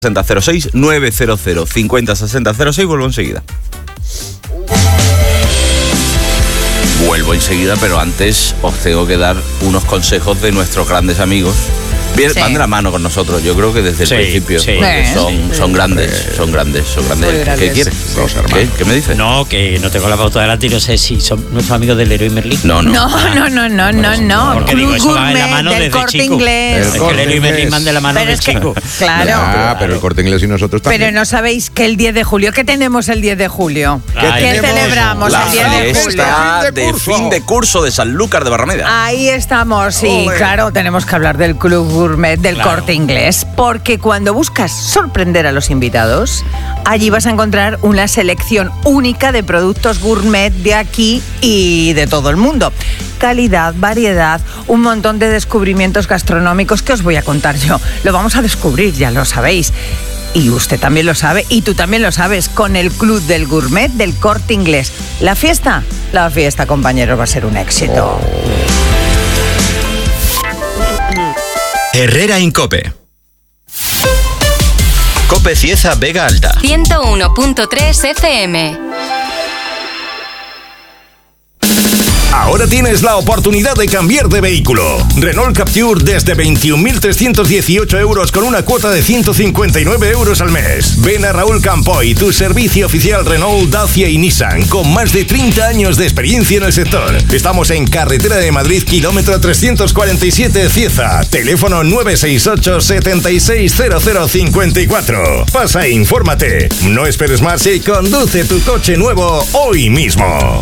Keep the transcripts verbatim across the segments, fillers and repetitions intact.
sesenta cero seis, nueve cero cero, cincuenta sesenta cero seis. Vuelvo enseguida. Vuelvo enseguida, pero antes os tengo que dar unos consejos de nuestros grandes amigos. Bien, sí. Van de la mano con nosotros, yo creo que desde el sí, principio. Sí. Son, sí. son grandes, son grandes, son grandes. grandes. ¿Qué quieres? Los ¿Qué? ¿Qué me dices? No, que no tengo la pauta delante y no sé si son nuestros amigos del Leroy Merlin. No, no. No, no, no, no, no, no. Porque digo, eso va de la mano del desde Corte chico. Inglés. Es que el Leroy Merlin van de la mano pero del chico. Claro. Ah, pero el Corte Inglés y nosotros también. Pero no sabéis que el diez de julio, ¿qué tenemos el diez de julio? Ay, ¿Qué celebramos la el diez de julio? fiesta de fin de curso de Sanlúcar de Barrameda. Ahí estamos, sí, Olé. claro, tenemos que hablar del Club Gourmet del Claro. Corte Inglés, porque cuando buscas sorprender a los invitados, allí vas a encontrar una selección única de productos gourmet de aquí y de todo el mundo. Calidad, variedad, un montón de descubrimientos gastronómicos que os voy a contar yo. Lo vamos a descubrir, ya lo sabéis. Y usted también lo sabe, y tú también lo sabes, con el Club del Gourmet del Corte Inglés. ¿La fiesta? La fiesta, compañeros, va a ser un éxito. Herrera Incope. Cope Cieza Vega Alta. ciento uno punto tres F M. Ahora tienes la oportunidad de cambiar de vehículo. Renault Capture desde veintiún mil trescientos dieciocho euros con una cuota de ciento cincuenta y nueve euros al mes. Ven a Raúl Campoy, tu servicio oficial Renault, Dacia y Nissan, con más de treinta años de experiencia en el sector. Estamos en Carretera de Madrid, kilómetro trescientos cuarenta y siete, Cieza. Teléfono nueve seis ocho, setenta y seis, cero cero cincuenta y cuatro. Pasa e infórmate. No esperes más y conduce tu coche nuevo hoy mismo.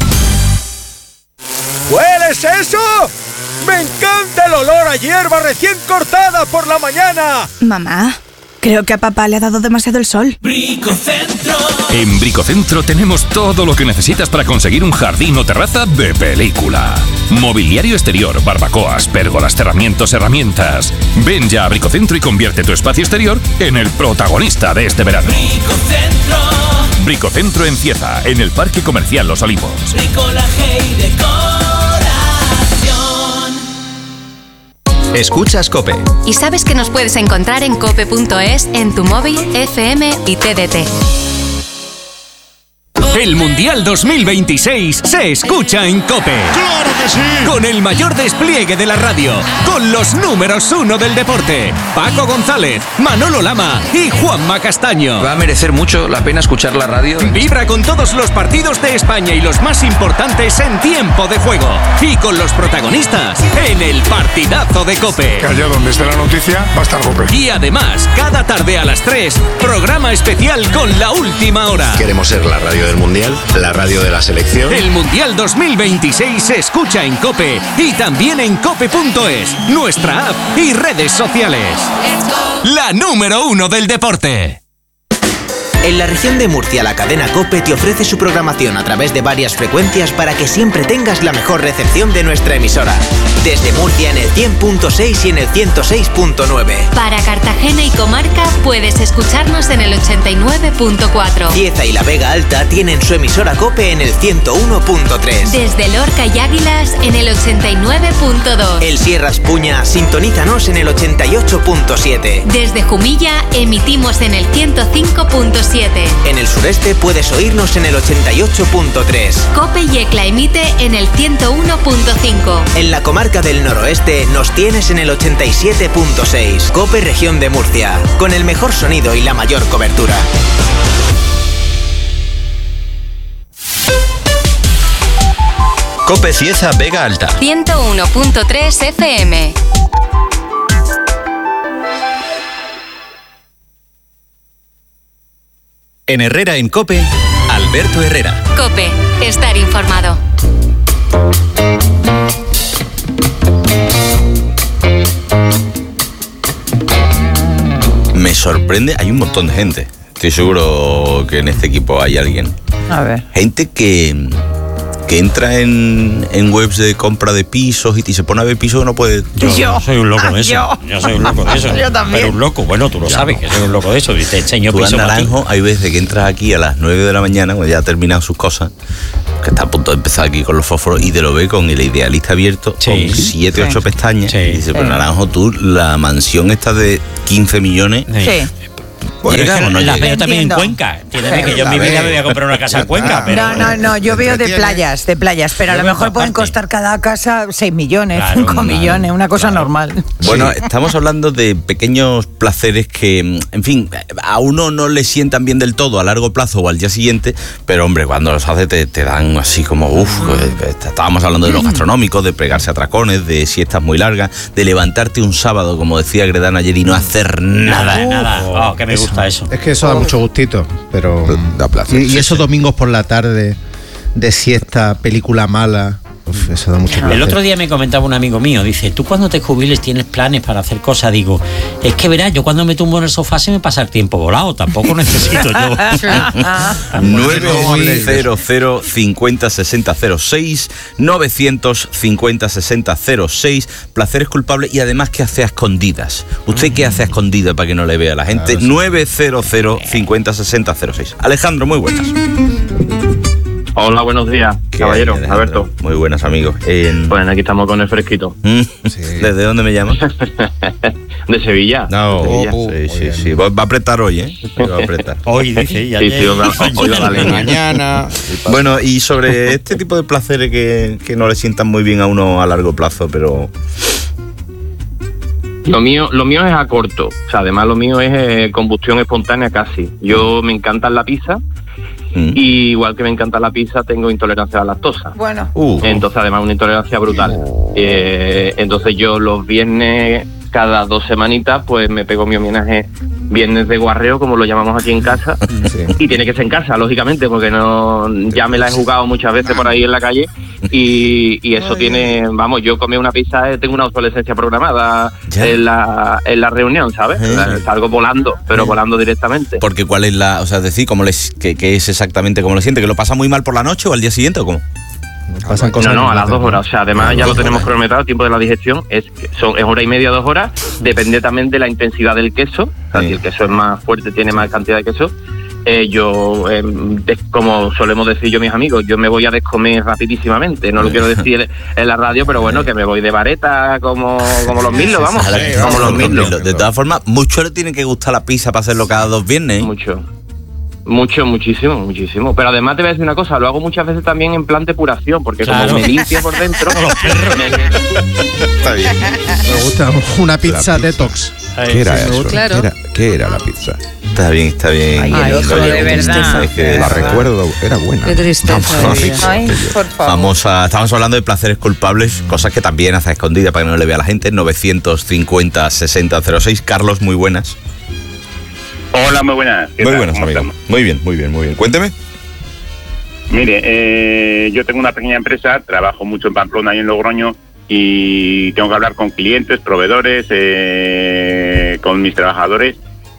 ¿Hueles eso? ¡Me encanta el olor a hierba recién cortada por la mañana! Mamá, creo que a papá le ha dado demasiado el sol. Bricocentro. En Bricocentro tenemos todo lo que necesitas para conseguir un jardín o terraza de película. Mobiliario exterior, barbacoas, pérgolas, cerramientos, herramientas. Ven ya a Bricocentro y convierte tu espacio exterior en el protagonista de este verano. Bricocentro. Bricocentro en Cieza, en el Parque Comercial Los Olivos. Bricolaje y decoración. Escuchas Cope. Y sabes que nos puedes encontrar en cope punto es, en tu móvil, F M y T D T. El Mundial dos mil veintiséis se escucha en COPE. ¡Claro que sí! Con el mayor despliegue de la radio, con los números uno del deporte, Paco González, Manolo Lama y Juanma Castaño. Va a merecer mucho la pena escuchar la radio. Vibra con todos los partidos de España y los más importantes en tiempo de juego. Y con los protagonistas en el partidazo de COPE. Que allá donde esté la noticia va a estar COPE. Y además, cada tarde a las tres, programa especial con La Última Hora. Queremos ser la radio del Mundial, la radio de la selección. El Mundial dos mil veintiséis se escucha en COPE y también en cope punto es, nuestra app y redes sociales. La número uno del deporte. En la región de Murcia, la cadena COPE te ofrece su programación a través de varias frecuencias para que siempre tengas la mejor recepción de nuestra emisora. Desde Murcia en el cien punto seis y en el ciento seis punto nueve. Para Cartagena y comarca puedes escucharnos en el ochenta y nueve punto cuatro. Cieza y la Vega Alta tienen su emisora COPE en el ciento uno punto tres. Desde Lorca y Águilas en el ochenta y nueve punto dos. El Sierras Puña, sintonízanos en el ochenta y ocho punto siete. Desde Jumilla emitimos en el ciento cinco punto siete. En el sureste puedes oírnos en el ochenta y ocho punto tres. COPE y ECLA emite en el ciento uno punto cinco. En la comarca del noroeste nos tienes en el ochenta y siete punto seis. COPE Región de Murcia, con el mejor sonido y la mayor cobertura. Cope Cieza Vega Alta. ciento uno punto tres F M. En Herrera en Cope, Alberto Herrera. COPE, estar informado. Me sorprende, hay un montón de gente. Estoy seguro que en este equipo hay alguien. A ver. Gente que, que entra en, en webs de compra de pisos y, y se pone a ver pisos que no puede... Yo, yo soy un loco de eso. Yo, yo soy un loco de eso. Yo también. Pero un loco, bueno, tú lo ya sabes, no. que soy un loco de eso. Y te enseño Tú, pisos. Naranjo, hay veces que entras aquí a las nueve de la mañana, cuando ya ha terminado sus cosas, que está a punto de empezar aquí con los fósforos, y te lo ve con el Idealista abierto, Sí. con siete, ocho Sí. pestañas, Sí. y dice, pero Sí. Naranjo, tú, la mansión esta de quince millones... Sí. Bueno, ¿Llega es que o no las llega? veo también en Entiendo. Cuenca. Entiéndeme que yo en mi vida me voy a comprar una casa en Cuenca. Pero... No, no, no, yo veo de playas, de playas, pero a lo mejor pueden costar cada casa seis millones, Claro, cinco claro, millones, una cosa claro. normal. Bueno, estamos hablando de pequeños placeres que, en fin, a uno no le sientan bien del todo a largo plazo o al día siguiente, pero hombre, cuando los hace te, te dan así como, uff, estábamos hablando de los gastronómicos, de pegarse a tracones, de siestas muy largas, de levantarte un sábado, como decía Gredán ayer, y no hacer nada. Nada, nada. Oh, que me gusta eso. Es que eso da mucho gustito, pero... Da placer. Y, y esos domingos por la tarde, de siesta, película mala... Uf, eso da mucho placer. El otro día me comentaba un amigo mío, dice, tú cuando te jubiles tienes planes para hacer cosas. Digo, es que verás, yo cuando me tumbo en el sofá se me pasa el tiempo volado, tampoco necesito yo. nueve cero cero cincuenta sesenta cero seis novecientos cincuenta sesenta cero seis. Placeres culpables y además ¿qué hace a escondidas? ¿Usted qué hace a escondidas para que no le vea la gente? Claro, sí. nueve cero cero cincuenta sesenta cero seis. Alejandro, muy buenas. Hola, buenos días, ¿Qué caballero, hay, Alejandro? Alberto. Muy buenos amigos. En... Pues aquí estamos con el fresquito. ¿Desde dónde me llamas? De Sevilla. No, de Sevilla. oh, sí, sí, sí. Va, va a apretar hoy, ¿eh? Va a apretar. Hoy, dice, ya. Sí, sí, hoy va- hoy va la leña. Mañana. Bueno, y sobre este tipo de placeres que, que no le sientan muy bien a uno a largo plazo, pero... Lo mío, lo mío es a corto. O sea, además lo mío es eh, combustión espontánea casi. Yo me encanta la pizza. Mm. Y igual que me encanta la pizza, tengo intolerancia a la lactosa. Bueno. Uh. Entonces, además, una intolerancia brutal. Eh, entonces, yo los viernes, cada dos semanitas, pues me pego mi homenaje viernes de guarreo, como lo llamamos aquí en casa. Sí. Y tiene que ser en casa, lógicamente, porque no ya me la he jugado muchas veces por ahí en la calle. Y, y eso tiene, vamos, yo comí una pizza, eh, tengo una obsolescencia programada en la, en la reunión, ¿sabes? Eh. Salgo volando, pero volando directamente. Porque cuál es la... O sea, decir, ¿cómo les, que, que es exactamente cómo lo siente? ¿Que lo pasa muy mal por la noche o al día siguiente o cómo? Pasan No, cosas no, a que las hacen, dos horas. O sea, además A ya las lo dos tenemos horas. cronometrado, el tiempo de la digestión es, son, es hora y media, dos horas. Depende también de la intensidad del queso. O sea, Sí. si el queso es más fuerte, tiene más cantidad de queso. Eh, yo, eh, des- como solemos decir yo mis amigos, yo me voy a descomer rapidísimamente. No lo quiero decir en la radio, pero bueno, que me voy de vareta como, como los milos, vamos. A la- como los los milos. milos. De todas formas, mucho le tiene que gustar la pizza para hacerlo cada dos viernes, ¿eh? Mucho. Mucho, muchísimo, muchísimo. Pero además te voy a decir una cosa, lo hago muchas veces también en plan depuración, porque Claro. como me limpio por dentro... me- Está bien. Me gusta una pizza pizza. detox. ¿Qué era eso? Claro. ¿Qué, era, qué era la pizza? Está bien, está bien. Ay, Oye, hijo, de verdad. es que- La recuerdo, era buena. Qué tristeza. Vamos. de vida. Ay, por favor. Famosa, estamos hablando de placeres culpables, cosas que también hace a escondida para que no le vea la gente. novecientos cincuenta sesenta cero seis. Carlos, muy buenas. Hola, muy buenas. ¿Qué Muy tal? buenas, ¿Cómo amigo. estamos? Muy bien, muy bien, muy bien. Cuénteme. Mire, eh, yo tengo una pequeña empresa, trabajo mucho en Pamplona y en Logroño y tengo que hablar con clientes, proveedores, eh, con mis trabajadores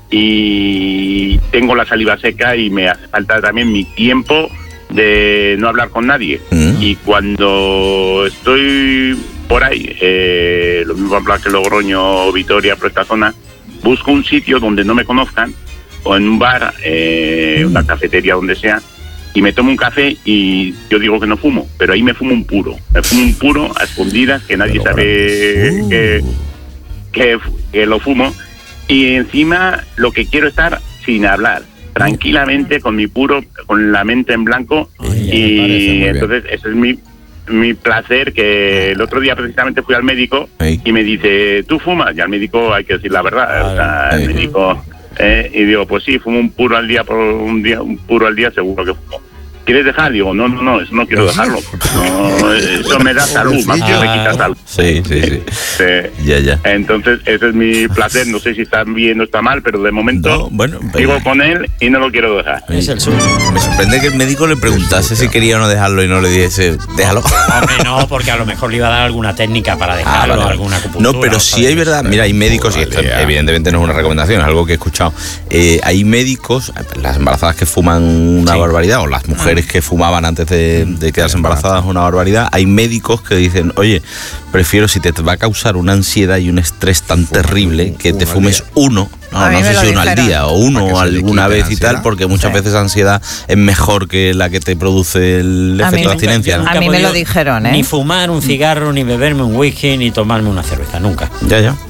y tengo la saliva seca y me hace falta también mi tiempo de no hablar con nadie. Mm. Y cuando estoy por ahí, eh, lo mismo Pamplona que Logroño, Vitoria, por esta zona, busco un sitio donde no me conozcan o en un bar, eh, una cafetería, donde sea, y me tomo un café y yo digo que no fumo, pero ahí me fumo un puro. Me fumo un puro a escondidas, que nadie sabe que, que, que lo fumo. Y encima lo que quiero es estar sin hablar, tranquilamente, con mi puro, con la mente en blanco. Y entonces ese es mi, mi placer, que el otro día precisamente fui al médico y me dice, ¿tú fumas? Y al médico hay que decir la verdad. O sea, el médico... Eh, y digo, pues sí, fumo un puro al día, por un día, un puro al día seguro que fumo. ¿Quieres dejar? Digo, no, no, no, eso no quiero dejarlo. No, eso me da salud, más que me quita salud. Sí, sí, sí. Sí. Ya, ya. Entonces, ese es mi placer. No sé si está bien o está mal, pero de momento No, bueno, sigo con él y no lo quiero dejar. Es el suyo. Me sorprende que el médico le preguntase si quería o no dejarlo y no le dijese, déjalo. Hombre, no, porque a lo mejor le iba a dar alguna técnica para dejarlo, Ah, vale. alguna acupuntura. No, pero sí hay verdad, mira, hay médicos, y esto evidentemente no es una recomendación, es algo que he escuchado. Eh, hay médicos, las embarazadas que fuman una barbaridad, o las mujeres que fumaban antes de, de quedarse embarazadas una barbaridad, hay médicos que dicen, oye, prefiero si te va a causar una ansiedad y un estrés tan terrible que te fumes uno, no, no sé si uno al día o uno alguna vez y tal, porque muchas veces ansiedad es mejor que la que te produce el A mí efecto de me- abstinencia, ¿no? a mí me lo dijeron, ¿eh? Ni fumar un cigarro, ni beberme un whisky, ni tomarme una cerveza, nunca. Ya, ya.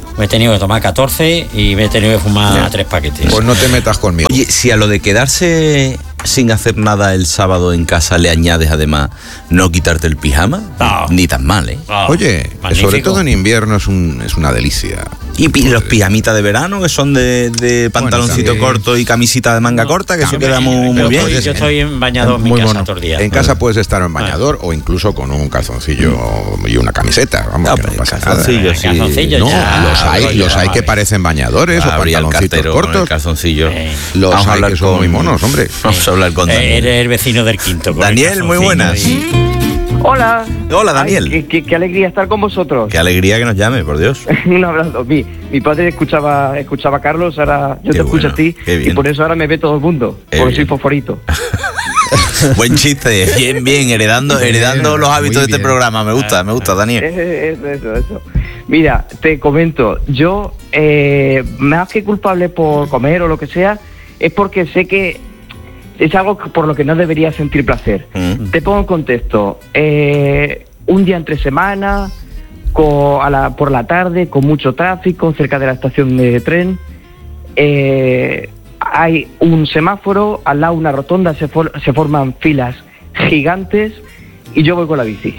me he tenido que tomar catorce y me he tenido que fumar Ya. tres paquetes. Pues no te metas conmigo. Oye, si a lo de quedarse sin hacer nada el sábado en casa le añades además no quitarte el pijama, No. ni tan mal, ¿eh? Ah, Oye, magnífico. sobre todo en invierno es, un es una delicia. Y pi- los pijamitas de verano, que son de, de pantaloncito también. corto y camisita de manga corta, que eso También, queda muy, muy pero bien. pues, yo estoy bañado en mi Muy casa mono. todo el día. En casa puedes estar en bañador o incluso con un calzoncillo y una camiseta. Vamos, Ah, que no pues, pasa calzoncillo, nada. sí. Calzoncillo No, ya, los hay, rollo, los hay vale. que parecen bañadores o Abría el pantaloncitos cartero con el cortos. calzoncillo. Eh. Los Vamos a hay hablar que son con- muy monos, hombre. Vamos a hablar con Eh, Daniel. eres el vecino del quinto. con el Daniel, muy calzoncillo buenas. y- Hola. Hola, Daniel. Ay, qué, qué- qué alegría estar con vosotros. Qué alegría que nos llame, por Dios. Un abrazo. Mi, mi padre escuchaba escuchaba a Carlos, ahora yo Qué te escucho bueno, a ti qué bien. y por eso ahora me ve todo el mundo, Qué porque bien. soy fosforito. Buen chiste, bien, bien, heredando, Bien, heredando los hábitos de muy este bien. programa. Me gusta, me gusta, Daniel. Eso, eso, eso. Mira, te comento, yo eh, más que culpable por comer o lo que sea, es porque sé que es algo que- por lo que no debería sentir placer. Mm. Te pongo en contexto. Eh, un día entre semana, co- a la, por la tarde, con mucho tráfico, cerca de la estación de tren. Eh, hay un semáforo, al lado una rotonda, se, for- se forman filas gigantes y yo voy con la bici.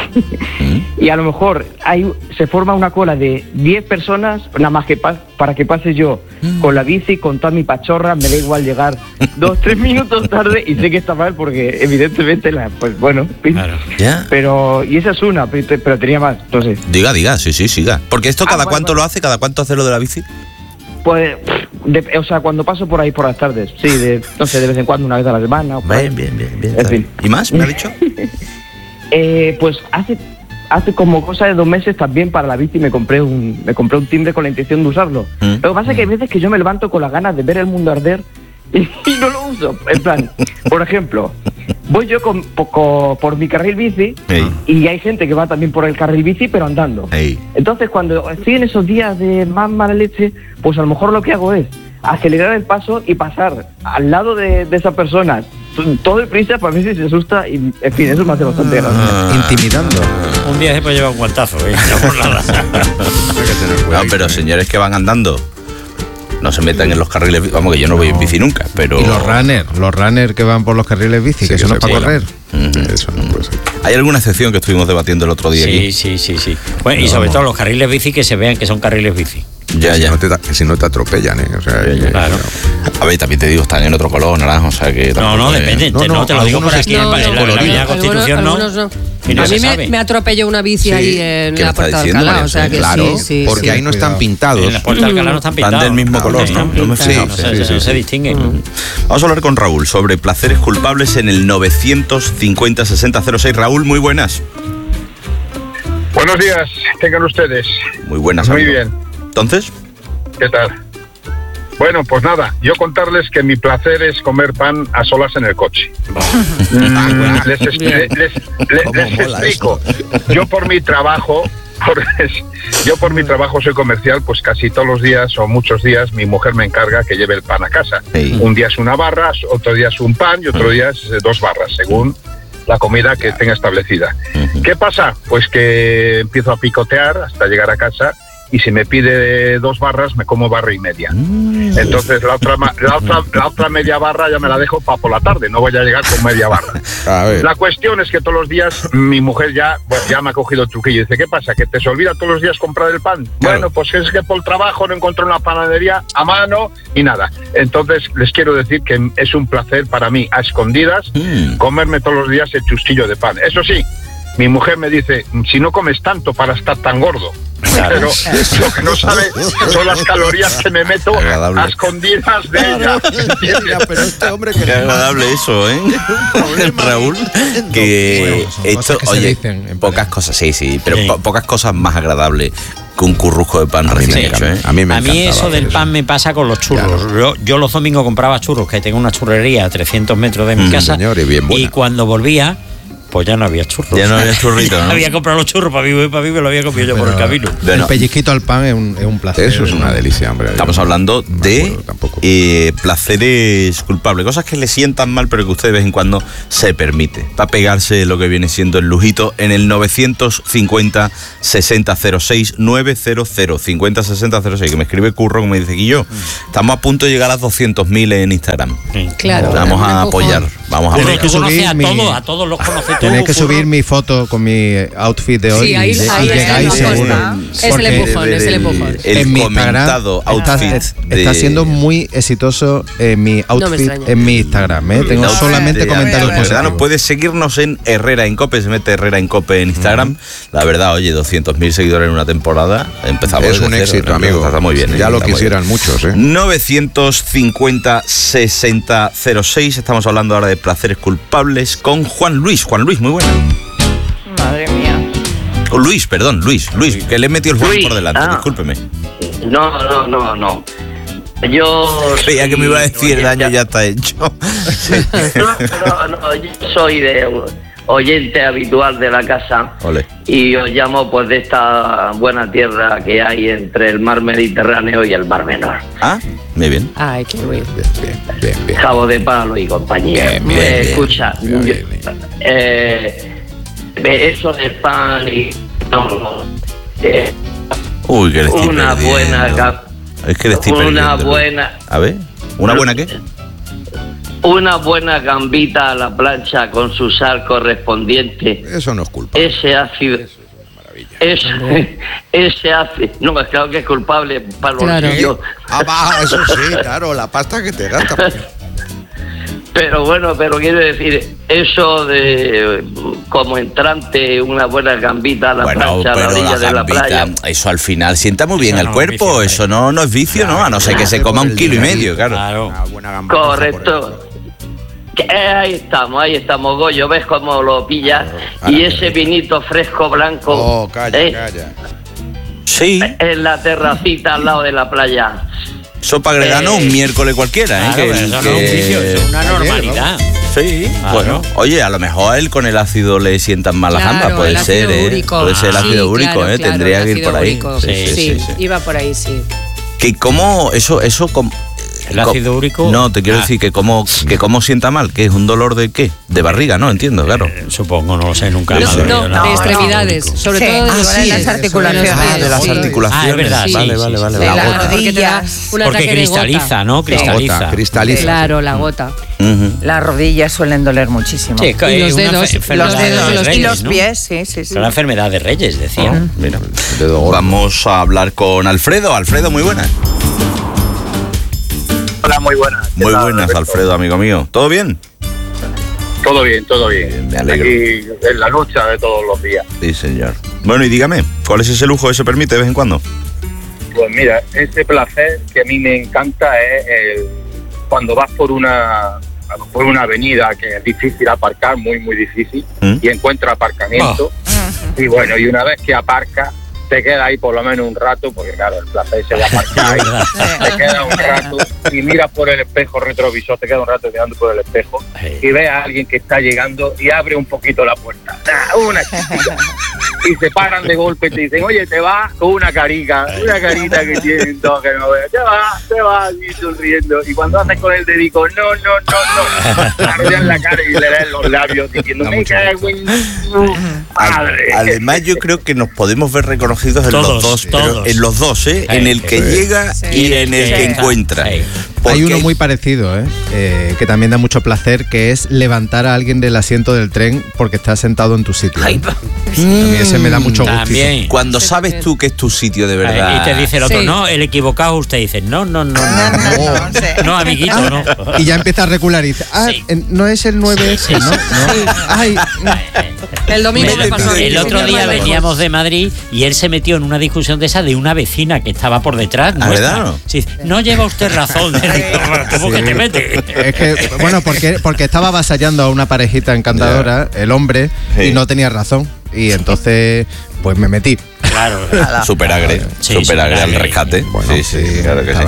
Y a lo mejor hay, se forma una cola de diez personas, nada más que pa- para que pase yo con la bici, con toda mi pachorra, me da igual llegar dos, tres minutos tarde y sé que está mal porque evidentemente, la, pues bueno, ¿Ya? pero, y esa es una, pero, pero tenía más, entonces, Diga, diga, sí, sí, siga. Porque esto Ah, cada bueno, cuánto bueno. lo hace, cada cuánto hace lo de la bici. pues, de- o sea, cuando paso por ahí por las tardes, sí, de, no sé, de vez en cuando, una vez a la semana. O por ahí. Bien, bien, bien, bien. En está fin. bien. ¿Y más? ¿Me ha dicho? Eh, pues hace hace como cosa de dos meses también para la bici me compré un me compré un timbre con la intención de usarlo. Mm. Lo que pasa es que hay veces que yo me levanto con las ganas de ver el mundo arder y, y no lo uso. En plan, por ejemplo, voy yo con, poco, por mi carril bici Ey, y hay gente que va también por el carril bici pero andando. ey. Entonces cuando estoy en esos días de más mala leche, pues a lo mejor lo que hago es acelerar el paso y pasar al lado de, de esa persona todo deprisa para ver si se asusta y en fin, eso me hace bastante gracia. Ah. Intimidando. Un día después lleva un guantazo, ¿eh? No por nada. No, pero señores que van andando, no se metan en los carriles bici. Vamos, que yo no voy en bici nunca, pero... Y los runners, los runners que van por los carriles bici, Sí, que que eso no se es para cuelan. correr. Eso no puede ser. Hay alguna excepción que estuvimos debatiendo el otro día Sí, aquí. sí, sí, sí. Bueno, y sobre todo los carriles bici que se vean que son carriles bici. Ya, Si ya. no te, da- que si no te atropellan, ¿eh? O sea, que- Claro. A ver, también te digo, están en otro color, naranja, o sea que... No, no, tampoco es- depende. No, te- no, no, te lo digo por algunos aquí en, No, en la- en la no, Avenida algunos- Constitución, no. algunos no. Y no a se mí me, sabe. me atropelló una bici Sí, ahí en ¿qué me la está Puerta de diciendo, Alcalá, María o sea que claro, sí, sí, porque sí. ahí no están Cuidado. pintados. En la Puerta de Alcalá no están pintados. Van del mismo color, ¿no? No me Sí, fijaba. no Sí, se, sí, no sí. se distinguen. Vamos a hablar con Raúl sobre placeres culpables en el novecientos cincuenta sesenta cero seis. Raúl, muy buenas. Buenos días, tengan ustedes. Muy buenas, Muy amigo. bien. Entonces, ¿Qué tal? Bueno, pues nada, yo contarles que mi placer es comer pan a solas en el coche. Mm, les, es- les- les- les- ¿Cómo les mola explico. Yo por mi trabajo, por- yo por mi trabajo soy comercial, pues casi todos los días o muchos días mi mujer me encarga que lleve el pan a casa. Sí. Un día es una barra, otro día es un pan y otro día es eh, dos barras, según la comida que tenga establecida. ¿Qué pasa? Pues que empiezo a picotear hasta llegar a casa y si me pide dos barras me como barra y media. Entonces la otra, ma- la otra, la otra media barra ya me la dejo para por la tarde, no voy a llegar con media barra. A ver. La cuestión es que todos los días mi mujer ya, bueno, ya me ha cogido el truquillo. Dice, ¿qué pasa? ¿Que te se olvida todos los días comprar el pan? Bueno, pues es que por el trabajo no encontré una panadería a mano y nada. Entonces les quiero decir que es un placer para mí, a escondidas, comerme todos los días el chustillo de pan. Eso sí, mi mujer me dice, si no comes tanto para estar tan gordo. Pero lo que no sabe son las calorías que me meto Agradable. a escondidas de ella. Mira, pero este hombre que qué agradable eso, ¿eh? Raúl, que Bueno, son esto, cosas que se oye, dicen en pocas cosas, sí, sí, pero Sí. po- pocas cosas más agradables que un currusco de pan A mí recién me hecho, encanta. ¿eh? A mí me A mí encantaba eso hacer del pan me pasa con los churros. Yo, yo los domingos compraba churros, que tengo una churrería a trescientos metros de mi Mm, casa. señor, y bien buena. y cuando volvía, pues ya no había churros. Ya no había churritos, ¿no? Había comprado los churros para mí y para mí me lo había comido yo Pero por el camino. El pellizquito al pan es un, es un placer. Eso es una delicia, hombre. Estamos hablando de eh, placeres culpables, cosas que le sientan mal, pero que usted de vez en cuando se permite. Para pegarse lo que viene siendo el lujito en el novecientos cincuenta sesenta cero seis novecientos cincuenta sesenta cero seis, que me escribe Curro, que me dice que yo estamos a punto de llegar a las doscientos mil en Instagram. Claro. Vamos a apoyar. Vamos a Tenéis que subir a mi, todos, a todos los conoces. Tenéis que subir mi foto con mi outfit de hoy. Sí, ahí, y, ahí y llegáis seguro. Es el empujón, es el empujón. El en mi comentado Instagram outfit está, de... está siendo muy exitoso eh, mi outfit no en mi Instagram. ¿eh? Tengo solamente de, comentarios la verdad, positivos. no puedes seguirnos en Herrera en Cope, se mete Herrera en Cope en Instagram. Uh-huh. La verdad, oye, doscientos mil seguidores en una temporada. Empezamos es un cero, éxito, ¿no? amigo. Está muy bien. Ya lo quisieran muchos, ¿eh? novecientos cincuenta sesenta cero seis. Estamos hablando ahora de placeres culpables con Juan Luis. Juan Luis, muy buena. Madre mía. Oh, Luis, perdón, Luis. Luis, que le he metido el Juan Luis, por delante. ah. Discúlpeme. No, no, no, no. Yo. Creía que me iba a decir el daño ya está hecho. No, no, no, yo soy de oyente habitual de la casa. Ole. Y os llamo pues de esta buena tierra que hay entre el mar Mediterráneo y el mar Menor. Ah, muy bien. Ay, qué bien. Bien, bien, bien. Cabo de Palo y compañía. Bien, bien, Eh, bien. escucha, Bien, yo- bien, bien. eh, eso del pan y no, no, eh, Uy, que le estoy una perdiendo. buena ga- Es que le estoy una perdiendo. buena A ver, ¿una buena qué? una buena gambita a la plancha con su sal correspondiente. Eso no es culpa. Ese ácido. Ese, ese ácido. No, es claro que es culpable para los Claro. bolsillos. Ah, va, eso sí, claro, la pasta que te gastas. Pero bueno, pero quiero decir, eso de como entrante, una buena gambita a la Bueno, plancha, a la pero orilla la de la gambita, playa. eso al final sienta muy bien Eso al no es cuerpo, vicio, eso no, no es vicio, ¿no? A no ser que se coma un kilo y medio, claro. Claro. Una buena gambita. Correcto. Que, eh, ahí estamos, ahí estamos, Goyo, ves cómo lo pillas. Y ese vinito fresco blanco Oh, calla, eh, calla. Sí, en la terracita al lado de la playa. eso para Gregano Eh, un miércoles cualquiera, ¿eh? Claro, Que- pero eso no que- es un vicio, eso es una normalidad. Sí, Claro. bueno, oye, a lo mejor a él con el ácido le sientan mal las Claro, gambas, puede el ser, ácido ¿eh? úrico. Puede ser el Ah, ácido sí, úrico, claro, ¿eh? claro, Tendría el que ir ácido por ahí. úrico. Sí, sí, sí, sí. Iba por ahí, sí. Que cómo, eso, eso, com- El ácido úrico. No, te quiero Ah. decir que cómo, que cómo sienta mal, que es un dolor de qué, de barriga, ¿no? Entiendo, claro. Eh, Supongo, no lo sé, nunca. No, me ha No, dolido nada. de extremidades, sobre Sí. todo de Ah, los sí, pies. las articulaciones. Ah, de las Sí. articulaciones. Ah, es verdad, vale, sí, vale, sí, vale, sí, vale. De La las gota. Porque te da rodillas. un Porque ataque de gota. cristaliza, ¿no? Sí. Cristaliza. Gota, cristaliza. Claro, la gota. Ujú. Las rodillas suelen doler muchísimo. Sí, que Y los es una dedos, fe- enfermedad Los dedos de y los, y Reyes, los ¿no? pies, sí, sí, sí. Es una enfermedad de Reyes, decían. Mira, Dedo gordo. vamos a hablar con Alfredo. Alfredo, muy buenas. Hola, muy buenas. ¿Qué Muy tal, buenas, Alberto? Alfredo, amigo mío. ¿Todo bien? Todo bien, todo bien. Me alegro. Aquí en la lucha de todos los días. Sí, señor. Bueno, y dígame, ¿cuál es ese lujo que se permite de vez en cuando? Pues mira, ese placer que a mí me encanta es el, cuando vas por una por una avenida que es difícil aparcar, muy, muy difícil, ¿Mm? y encuentras aparcamiento. Y bueno, y una vez que aparcas, te queda ahí por lo menos un rato, porque claro, el placer se va a aparcar, te queda un rato y miras por el espejo retrovisor, te queda un rato mirando por el espejo y ves a alguien que está llegando y abre un poquito la puerta. ¡Ah! Una chiquita. Y se paran de golpe y te dicen, oye, te vas con una carica, una carita que tienen todos que no veas, te vas, te vas, y sonriendo. Y cuando haces con el dedico, no, no, no, no, arrollan la cara y le leen los labios diciendo, me cago en tu madre. Además, yo creo que nos podemos ver reconocidos en Todos, los dos, pero todos. en los dos, ¿eh? Sí, en el que sí. llega y en el que Sí. encuentra. Sí. Porque Hay uno muy parecido, ¿eh? Eh, que también da mucho placer, que es levantar a alguien del asiento del tren porque está sentado en tu sitio. ¿eh? A mí ese me da mucho gusto. También. Cuando sabes tú que es tu sitio de verdad. Y te dice el otro, Sí. no, el equivocado, usted dice, no, no, no, no, No, no, no, sí. no, amiguito, no. Y ya empieza a recular y dice, ah, Sí. en- no es el nueve ese, ¿no? No. Ay, El domingo me pasó. El otro Sí, día sí, veníamos de Madrid y él se metió en una discusión de esa de una vecina que estaba por detrás. ¿Ah, nuestra. verdad? Sí, no lleva usted razón. ¿Cómo que te mete? es que, bueno, porque, porque estaba avasallando a una parejita encantadora, el hombre, Sí. y no tenía razón. Y entonces, pues me metí. Claro. Super agre, Sí, super agre al superagre. rescate. Bueno, sí, sí, sí, claro que sí. estaba-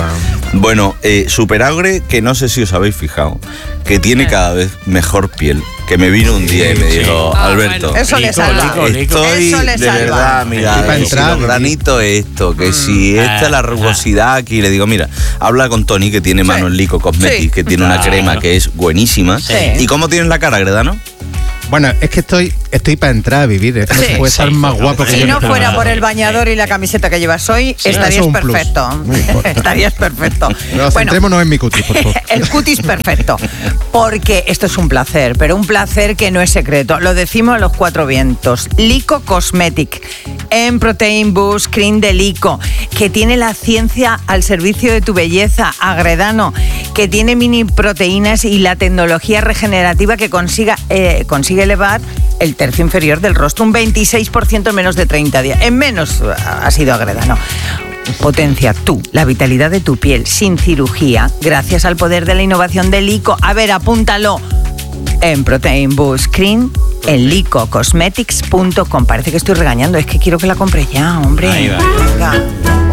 Bueno, eh, Superagre, que no sé si os habéis fijado, que tiene cada vez mejor piel. Que me vino un día y me dijo, Ah, Alberto, bueno. Eso le salva. estoy Eso le de salva. verdad, mira, para que si entrar, los granitos esto, que si esta es la rugosidad aquí, le digo, mira, habla con Tony, que tiene mano en Lico Cosmetics, Sí. que tiene una Claro. crema que es buenísima. Sí. ¿Y cómo tienes la cara, Gredano? Bueno, es que estoy estoy para entrar a vivir. Es que no Sí. se puede estar Sí, más sí, guapo que Si yo. no en fuera este por el programa. bañador y la camiseta que llevas hoy, eso estarías es un plus. perfecto. No importa. Estarías perfecto. Pero centrémonos en mi cutis, por favor. El cutis perfecto. Porque esto es un placer, pero un placer que no es secreto. Lo decimos a los cuatro vientos. Lico Cosmetic, en Protein Boost Cream de Lico, que tiene la ciencia al servicio de tu belleza, Agredano, que tiene mini proteínas y la tecnología regenerativa que consiga, eh, consigue elevar el tercio inferior del rostro, un veintiséis por ciento en menos de treinta días. En menos ha sido Agredano. Potencia tú la vitalidad de tu piel sin cirugía gracias al poder de la innovación de Lico. A ver, apúntalo en Protein Boost Cream en lico cosmetics punto com. Parece que estoy regañando, es que quiero que la compre ya, hombre. Ahí va. Venga.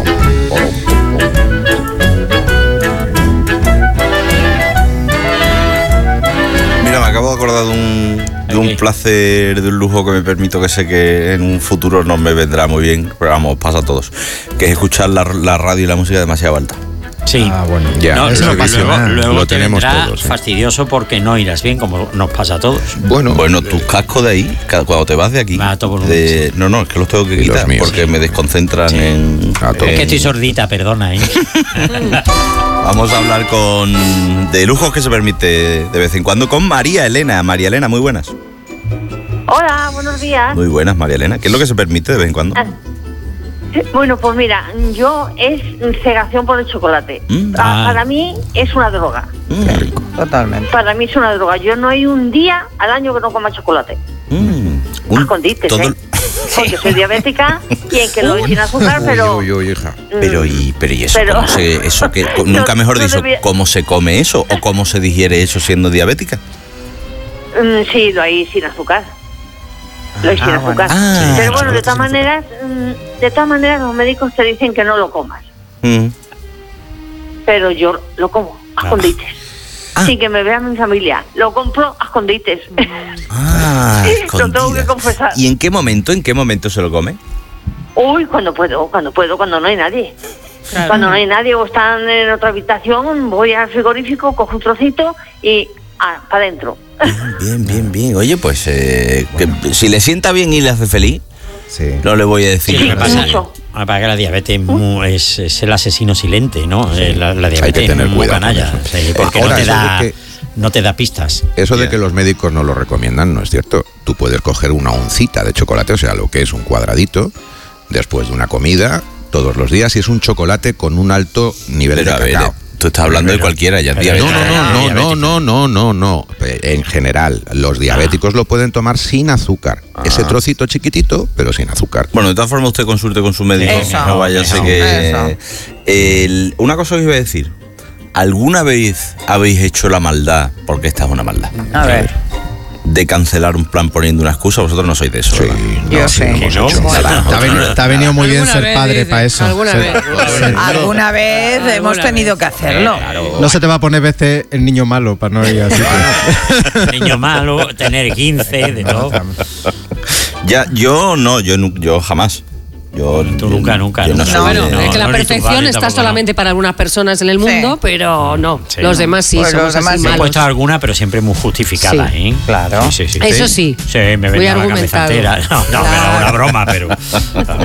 Mira, me acabo de acordar de un, de un placer, de un lujo que me permito, que sé que en un futuro no me vendrá muy bien, pero vamos, pasa a todos, que es escuchar la, la radio y la música demasiado alta. Sí. Ah, bueno. Ya, No, eso luego, es luego, visionar. luego Lo te tenemos vendrá todos, ¿eh? fastidioso porque no irás bien, como nos pasa a todos. Bueno, Bueno, tus cascos de ahí, ca- cuando te vas de aquí, Va a todo volumen, de- no, no, es que los tengo que Y los quitar míos, porque sí. me desconcentran en, A todo. Es que en- estoy sordita, perdona, ¿eh? Vamos a hablar con de lujos que se permite de vez en cuando con María Elena. María Elena, muy buenas. Hola, buenos días. Muy buenas, María Elena. ¿Qué es lo que se permite de vez en cuando? Ah, Bueno, pues mira, yo es cegación por el chocolate. Mm. Ah, Ah. Para mí es una droga. Totalmente. Para mí es una droga. Yo no hay un día al año que no coma chocolate. Mm, A un- escondites, todo ¿eh? el- Porque soy diabética y en que lo doy sin azúcar, pero... Uy, uy, uy, hija. Pero y, pero y eso, Pero- ¿cómo se, eso que, co- nunca No, mejor no dicho, debía- ¿cómo se come eso o cómo se digiere eso siendo diabética? mm, sí, lo hay sin azúcar. Lo hay sin Ah, azúcar. bueno. Ah, pero bueno, de chocolate todas sin maneras, mm, de todas maneras los médicos te dicen que no lo comas. Mm. Pero yo lo como a escondites. Ah. Sin que me vea mi familia. Lo compro a escondites. Ah, Lo tengo que escondidas. confesar. ¿Y en qué momento, en qué momento se lo come? Uy, cuando puedo, cuando puedo, cuando no hay nadie. Claro. Cuando no hay nadie o están en otra habitación, voy al frigorífico, cojo un trocito y ah, para adentro. Bien, bien, bien. Oye, pues eh, que si le sienta bien y le hace feliz, Sí. no le voy a decir Sí, lo que nada. pasa mucho. ah, para que la diabetes mu- es, es el asesino silente, ¿no? Eh, La, la diabetes Hay que tener es muy cuidado con canalla, eso. sí, porque Ahora, no, te eso de da, que- no te da pistas. Eso de que los médicos no lo recomiendan no es cierto. Tú puedes coger una oncita de chocolate, o sea, lo que es un cuadradito, después de una comida, todos los días, y es un chocolate con un alto nivel Pero a de ver, cacao. tú estás hablando de cualquiera, ya es Pero- No, diabética. no, no, no, diabética. no, no, no, no, no. En general, los diabéticos lo pueden tomar sin azúcar. Ese trocito chiquitito, pero sin azúcar. Bueno, de todas formas usted consulte con su médico. Eso, no vaya a ser eso, que... eso. El- una cosa que os iba a decir. ¿Alguna vez habéis hecho la maldad, porque esta es una maldad, A ver. de cancelar un plan poniendo una excusa? Vosotros no sois de eso, Sí, ¿verdad? Yo no, sé. sí, hemos ¿No? hecho. Te ha venido, te ha venido muy bien Alguna ser vez, padre dice, para eso. alguna Ser- vez. ser- Alguna vez Alguna hemos vez. tenido que hacerlo. No se te va a poner veces el niño malo para no ir así. Niño malo, tener quince, de todo. Ya, yo no, yo, nu- yo jamás. Yo, Tú nunca, nunca, yo no nunca. soy Bueno, de- es que la no, ni tu perfección padre está tampoco, solamente para algunas personas en el mundo, Sí. pero no. Sí, los no. demás sí, Pues somos los demás así sí. Me he malos. puesto alguna, pero siempre muy justificada, Sí. ¿eh? Claro. Sí, sí, sí. Eso sí. Sí, me Muy venía la cabeza argumentado. entera. No, no, Claro. era una broma, pero...